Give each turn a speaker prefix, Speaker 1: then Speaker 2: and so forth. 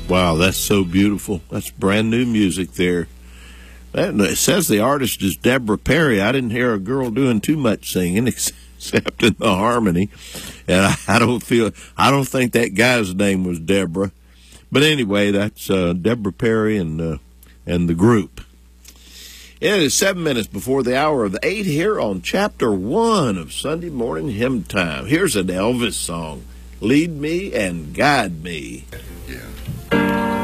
Speaker 1: Wow, that's so beautiful. That's brand new music there. It says the artist is Deborah Perry. I didn't hear a girl doing too much singing except in the harmony. And I don't think that guy's name was Deborah. But anyway, that's Deborah Perry and the group. It is 7 minutes before the hour of 8 here on Chapter 1 of Sunday Morning Hymn Time. Here's an Elvis song, Lead Me and Guide Me.
Speaker 2: Yeah.